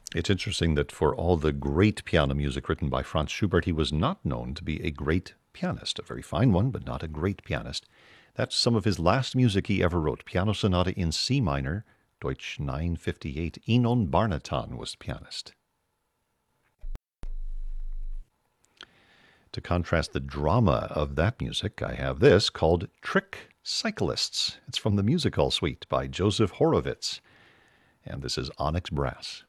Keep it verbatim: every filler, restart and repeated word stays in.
It's interesting that for all the great piano music written by Franz Schubert, he was not known to be a great pianist. A very fine one, but not a great pianist. That's some of his last music he ever wrote. Piano Sonata in C minor, Deutsch nine fifty-eight. Enon Barnaton was the pianist. To contrast the drama of that music, I have this called Trick Cyclists. It's from the Music Hall Suite by Joseph Horowitz, and this is Onyx Brass.